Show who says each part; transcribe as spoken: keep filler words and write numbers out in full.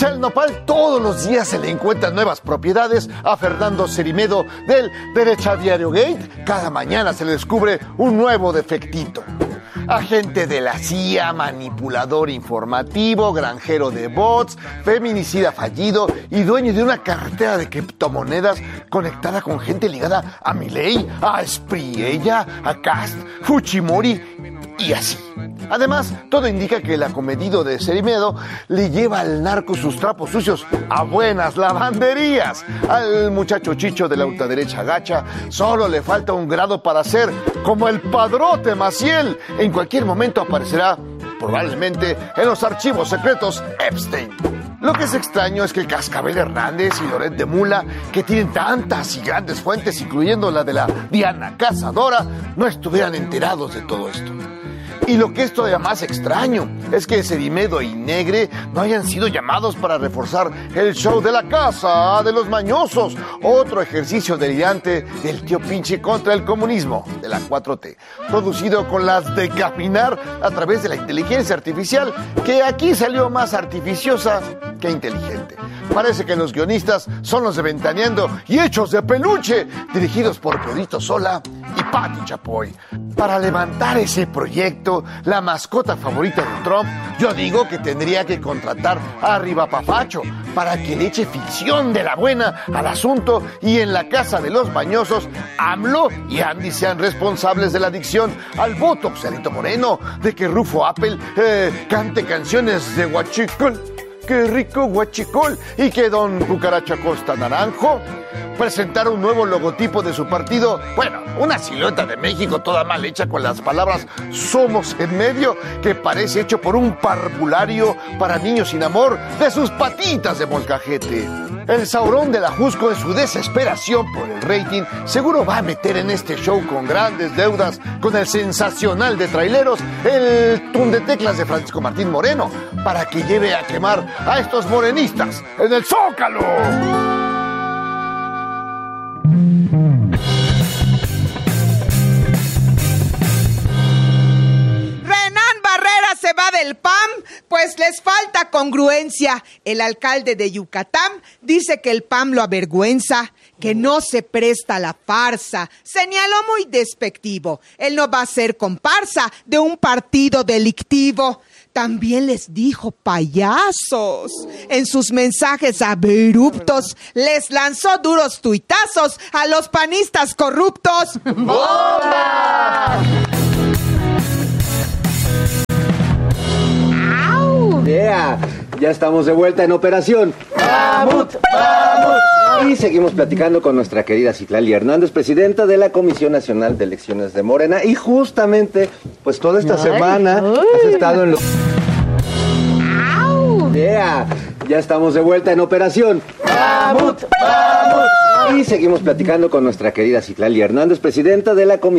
Speaker 1: el nopal todos los días se le encuentran nuevas propiedades a Fernando Cerimedo del Derecha Diario Gate. Cada mañana se le descubre un nuevo defectito. Agente de la C I A, manipulador informativo, granjero de bots, feminicida fallido y dueño de una cartera de criptomonedas conectada con gente ligada a Milei, a Espriella, a Kast, Fujimori y así. Además, todo indica que el acometido de Cerimedo le lleva al narco sus trapos sucios a buenas lavanderías. Al muchacho chicho de la ultraderecha gacha solo le falta un grado para ser como el padrote Maciel. En cualquier momento aparecerá, probablemente, en los archivos secretos Epstein. Lo que es extraño es que Cascabel Hernández y Loret de Mula, que tienen tantas y grandes fuentes, incluyendo la de la Diana Cazadora, no estuvieran enterados de todo esto. Y lo que es todavía más extraño es que Cerimedo y Negre no hayan sido llamados para reforzar el show de la casa de los mañosos, otro ejercicio delirante del tío pinche contra el comunismo de la cuatro T, producido con las de caminar a través de la inteligencia artificial, que aquí salió más artificiosa que inteligente. Parece que los guionistas son los de Ventaneando y Hechos de Peluche, dirigidos por Pedrito Sola y Pati Chapoy. Para levantar ese proyecto, la mascota favorita de Trump, yo digo que tendría que contratar a Rivapafacho para que le eche ficción de la buena al asunto y en la casa de los mañosos, AMLO y Andy sean responsables de la adicción al botox de Alito Moreno, de que Rufo Apple eh, cante canciones de Huachicol, qué rico Huachicol, y que don Cucaracha Costa Naranjo presentara un nuevo logotipo de su partido, bueno, una silueta de México toda mal hecha con las palabras somos en medio, que parece hecho por un parvulario para niños sin amor de sus patitas de molcajete. El Saurón de la Jusco, en su desesperación por el rating, seguro va a meter en este show con grandes deudas con el sensacional de traileros, el tundeteclas de Francisco Martín Moreno, para que lleve a quemar a estos morenistas en el Zócalo.
Speaker 2: Se va del P A M, pues les falta congruencia. El alcalde de Yucatán dice que el P A M lo avergüenza, que no se presta a la farsa. Señaló muy despectivo. Él no va a ser comparsa de un partido delictivo. También les dijo payasos. En sus mensajes abruptos les lanzó duros tuitazos a los panistas corruptos. ¡Bomba!
Speaker 3: Yeah, ya estamos de vuelta en operación ¡Mamut! ¡Mamut! Y seguimos platicando con nuestra querida Citlali Hernández, presidenta de la Comisión Nacional de Elecciones de Morena. Y justamente, pues toda esta ay, semana ay. has estado en los... Yeah, ya estamos de vuelta en operación ¡Mamut! ¡Mamut! Y seguimos platicando con nuestra querida Citlali Hernández, presidenta de la Comisión